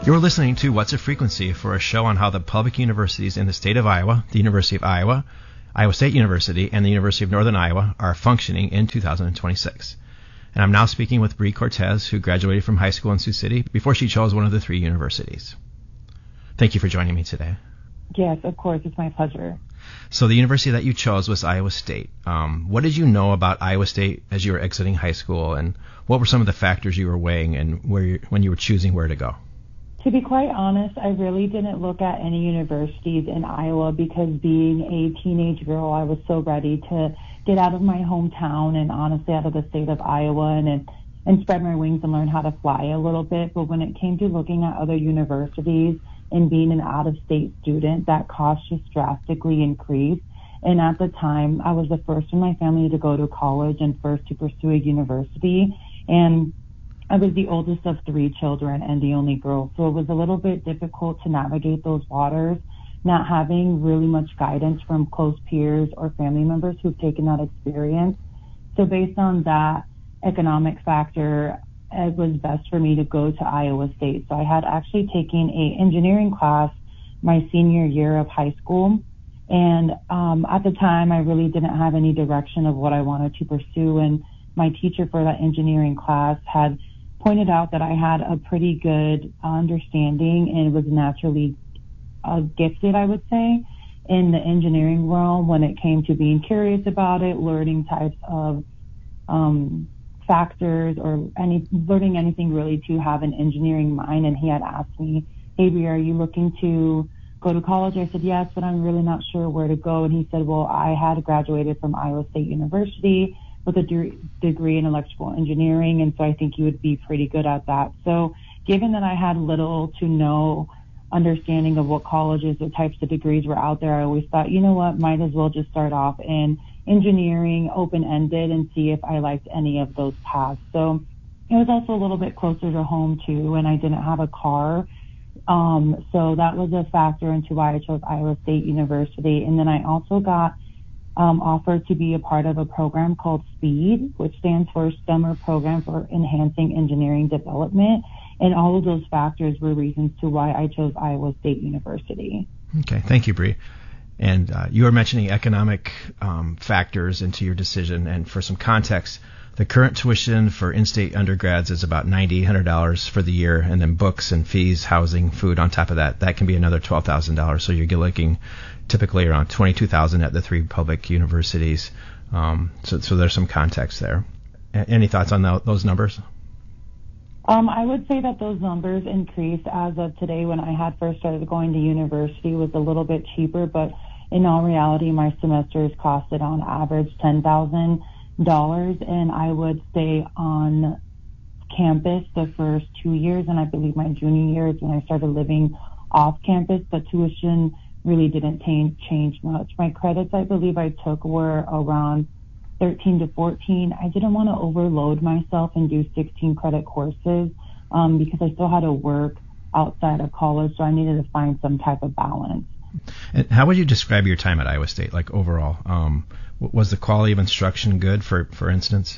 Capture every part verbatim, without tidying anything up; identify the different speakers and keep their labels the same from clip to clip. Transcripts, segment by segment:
Speaker 1: You're listening to What's a Frequency, for a show on how the public universities in the state of Iowa, the University of Iowa, Iowa State University, and the University of Northern Iowa are functioning in two thousand twenty-six. And I'm now speaking with Bree Cortez, who graduated from high school in Sioux City before she chose one of the three universities. Thank you for joining me today.
Speaker 2: Yes, of course. It's my pleasure.
Speaker 1: So the university that you chose was Iowa State. Um, what did you know about Iowa State as you were exiting high school, and what were some of the factors you were weighing and where you, when you were choosing where to go?
Speaker 2: To be quite honest, I really didn't look at any universities in Iowa because being a teenage girl, I was so ready to get out of my hometown and honestly out of the state of Iowa and, and, and spread my wings and learn how to fly a little bit. But when it came to looking at other universities and being an out-of-state student, that cost just drastically increased. And at the time, I was the first in my family to go to college and first to pursue a university. And I was the oldest of three children and the only girl, so it was a little bit difficult to navigate those waters, not having really much guidance from close peers or family members who've taken that experience. So based on that economic factor, it was best for me to go to Iowa State. So I had actually taken a engineering class my senior year of high school, and um, at the time I really didn't have any direction of what I wanted to pursue, and my teacher for that engineering class had pointed out that I had a pretty good understanding and was naturally uh, gifted, I would say, in the engineering realm when it came to being curious about it, learning types of um, factors or any learning anything really to have an engineering mind. And he had asked me, hey, Bree, are you looking to go to college? I said, yes, but I'm really not sure where to go. And he said, well, I had graduated from Iowa State University with a de- degree in electrical engineering, and so I think you would be pretty good at that. So given that I had little to no understanding of what colleges or types of degrees were out there, I always thought, you know what, might as well just start off in engineering, open-ended, and see if I liked any of those paths. So it was also a little bit closer to home, too, and I didn't have a car. Um, so that was a factor into why I chose Iowa State University. And then I also got Um, offered to be a part of a program called SPEED, which stands for STEMmer Program for Enhancing Engineering Development. And all of those factors were reasons to why I chose Iowa State University.
Speaker 1: Okay, thank you, Bree. And uh, you were mentioning economic um, factors into your decision. And for some context, the current tuition for in-state undergrads is about nine thousand eight hundred dollars for the year, and then books and fees, housing, food on top of that, that can be another twelve thousand dollars. So you're looking typically around twenty-two thousand dollars at the three public universities. Um, so, so there's some context there. A- any thoughts on the, those numbers?
Speaker 2: Um, I would say that those numbers increased as of today. When I had first started going to university, was a little bit cheaper, but in all reality, my semesters costed on average ten thousand dollars, and I would stay on campus the first two years, and I believe my junior year is when I started living off campus, but tuition really didn't t- change much. My credits, I believe I took, were around thirteen to fourteen. I didn't want to overload myself and do sixteen credit courses um, because I still had to work outside of college, so I needed to find some type of balance.
Speaker 1: And how would you describe your time at Iowa State, like overall? Um, was the quality of instruction good, for, for instance?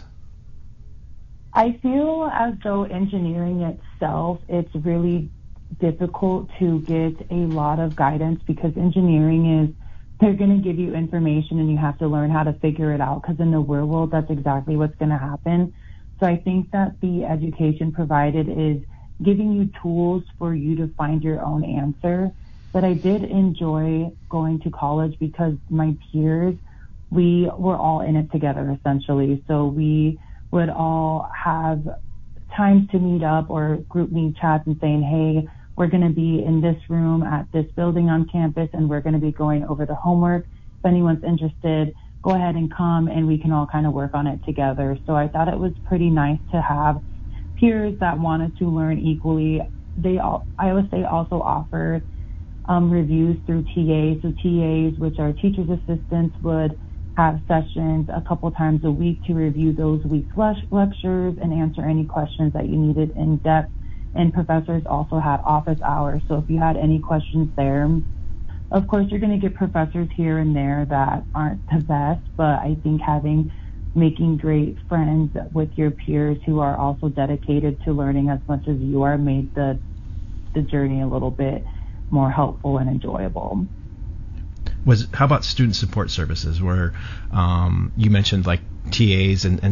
Speaker 2: I feel as though engineering itself, it's really difficult to get a lot of guidance because engineering is, they're going to give you information and you have to learn how to figure it out, because in the real world, that's exactly what's going to happen. So I think that the education provided is giving you tools for you to find your own answer. But I did enjoy going to college because my peers, we were all in it together essentially. So we would all have times to meet up or group meet chats and saying, hey, we're going to be in this room at this building on campus and we're going to be going over the homework. If anyone's interested, go ahead and come and we can all kind of work on it together. So I thought it was pretty nice to have peers that wanted to learn equally. They all, Iowa State also offered um, reviews through T As. So T As, which are teachers' assistants, would have sessions a couple times a week to review those week's lectures and answer any questions that you needed in depth. And professors also had office hours. So if you had any questions there, of course, you're going to get professors here and there that aren't the best, but I think having, making great friends with your peers who are also dedicated to learning as much as you are made the the journey a little bit more helpful and enjoyable.
Speaker 1: Was how about student support services, where um, you mentioned like T As and, and